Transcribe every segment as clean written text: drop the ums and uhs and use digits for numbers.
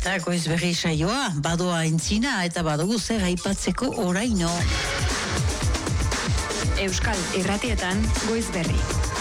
Eta goiz berri saioa, badoa entzina eta badugu zer aipatzeko oraino. Euskal Irratietan goiz berri.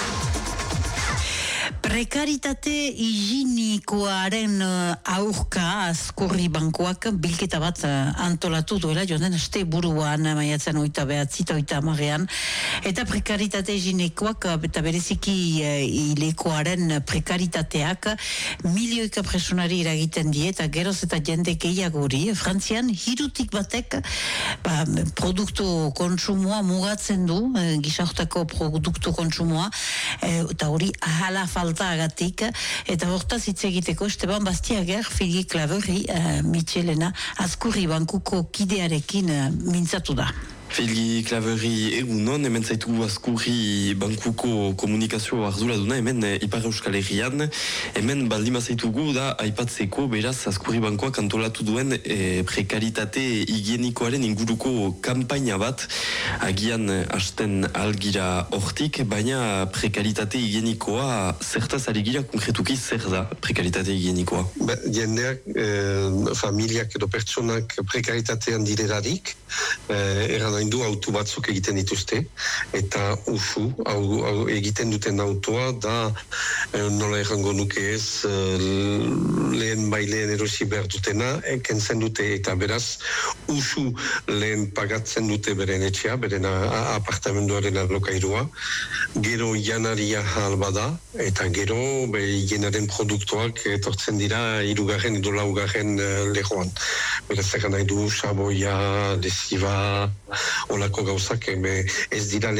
Prekaritate higienikoaren aurka Azkurri Bankuak bilketa bat antolatu duela joan aste buruan maiatzen 29-30 eta prekaritate higienikoak eta bereziki hilekoaren prekaritateak milioika presunari eragiten die eta geroz eta jende gehiagori. Frantzian 3 batek produktu kontsumoa mugatzen du, gizarteko produktu kontsumoa eta hori ahala falta agatik, eta hortaz hitz egiteko Esteban Bastiager, Filgi Klaverri, Michelena, Azkurri Bankuko kidearekin mintzatu da. Filgi Klaverri egunon, hemen zaitu Azkurri Bankuko komunikazio arduraduna, hemen Ipar Euskal Herrian, hemen baldima zaitugu da aipatzeko beraz Azkurri Bankuak antolatu duen prekaritate higienikoaren inguruko kanpaina bat, agian hasten algira hortik, baina prekaritate higienikoa zertaz aligira konkretuki zer da prekaritate higienikoa? Jendeak, familiak edo pertsonak prekaritatean direlarik, nahi du auto batzuk egiten dituzte, eta usu, egiten duten autoa da, nola errango nuke ez, lehen erosi behar dutena, kentzen dute eta beraz, usu lehen pagatzen dute beren etxea, beren apartamenduaren alokairua, gero janaria halbada, eta gero jenaren produktuak etortzen dira 3. edo 4. lehoan. Beraz, egan nahi du, saboia, lesiba, olako gauzak ez dira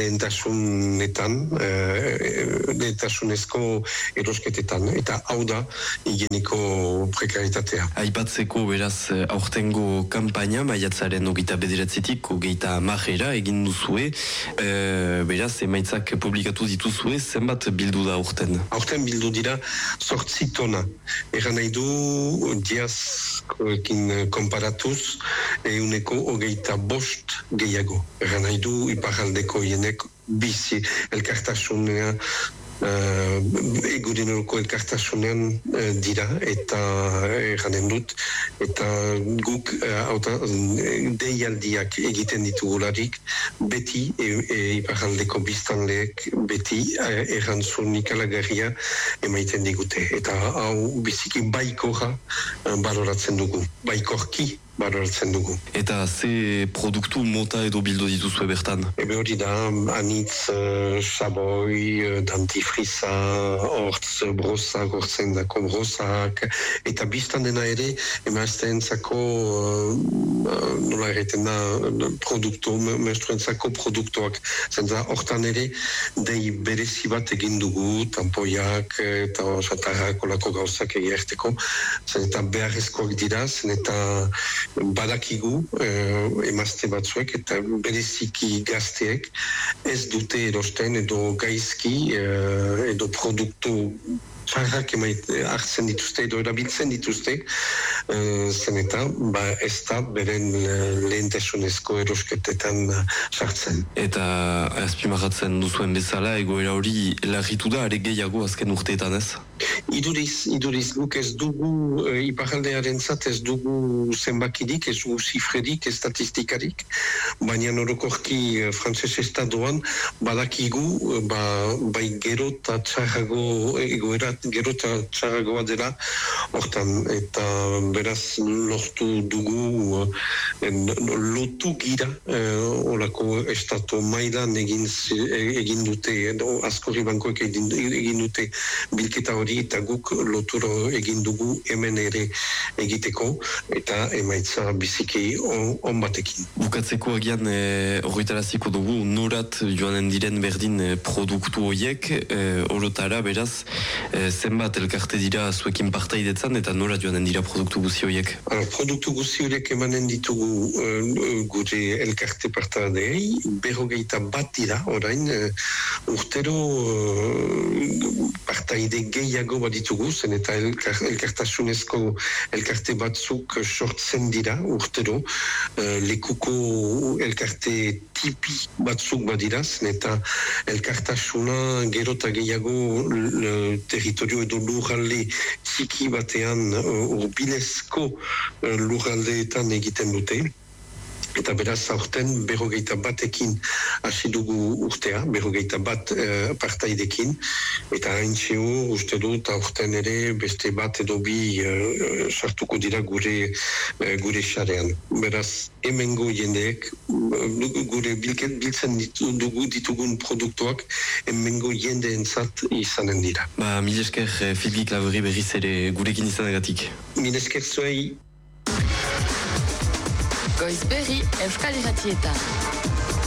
lehentasunezko erosketetan, eta hau da higieniko prekaritatea. Aipatzeko beraz aurtengo kanpaina, maiatzaren 29-tik 30 egin duzue, beraz emaitzak publikatu dituzue, zenbat bildu da aurten? Aurten bildu dira 8 tona. Egan nahi du diazkoekin konparatuz, 25 gehiago. Egan nahi du iparraldeko hienek bizi elkartasunean, egurinoko elkartasunean dira eta eranen dut eta guk deialdiak egiten ditugularik beti iparraldeko biztanleek beti erantzun ikalagarria emaiten digute eta hau biziki baikorra baloratzen dugu, baikorki baloratzen dugu. Eta ze produktu mota edo bildu dituzue bertan? Ebe hori da, anitz, saboi, dentifriza, hortz, brosa, gortzen dako brosak, eta biztan dena ere, emazteentzako, nola erreten da, produktu, menstruentzako produktuak. Zentza, hortan ere, dei berezi bat egin dugu, tampoiak, eta satarrak, olako gauzak egerteko, zen eta beharrezkoak dira, zen eta badakigu emazte batzuek eta bereziki gazteek ez dute erosten edo gaizki edo produktu txarrak hartzen dituzte edo erabiltzen dituzte zen eta ez da beren lehentasunezko erosketetan sartzen. Eta azpimarratzen duzuen bezala egoera hori larritu da are gehiago azken urteetan ez? Iduriz guk ez dugu iparraldearen zat ez dugu zenbakirik, ez dugu zifrerik, statistikarik, baina orokorki frantzes estadoan badakigu bai gero eta txarrago egoera gero eta txarragoa dela hortan eta beraz lortu dugu lotu gira olako estatu mailan egin dute Azkurri Bankuek egin dute bilketa hori eta guk loturo egin dugu hemen ere egiteko eta emaitza biziki on batekin. Bukatzeko agian horretaraziko dugu norat joanen diren berdin produktu horiek orotara beraz zenbat elkarte dira zuekin partaidetzan eta norat joanen dira produktu guzi horiek? Produktu guzi horiek emanen ditugu gure elkarte partaidei 51 dira orain urtero partaide gehiago baditugu, zen eta elkartasunezko elkarte batzuk sortzen dira urtero, lekuko elkarte tipi batzuk badira, zen eta elkartasuna gero eta gehiago territorio edo lurralde txiki bat artean urbilezko lurraldeetan egiten dute. Eta beraz, aurten 51 hasi dugu urtea, 51 partaidekin, eta haintxeo uste dut aurten ere beste bat edo bi sartuko dira gure xarean. Beraz, hemengo jendeek, gure biltzen ditugun produktuak, hemengo jendeentzat izanen dira. Mil esker Filip Laveri berriz ere gurekin izanagatik. Mil esker zuei. Goizberri Euskal Irratietan.